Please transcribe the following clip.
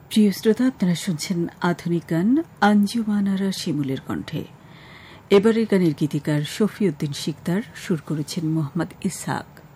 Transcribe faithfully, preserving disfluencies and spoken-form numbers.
প্রিয় শ্রোতা, আপনারা শুনছেন আধুনিক গান আঞ্জুমানারা শিমুলের কণ্ঠে। এবারের গানের গীতিকার শফিউদ্দিন শিকদার, সুর করেছেন মোহাম্মদ ইসহাক।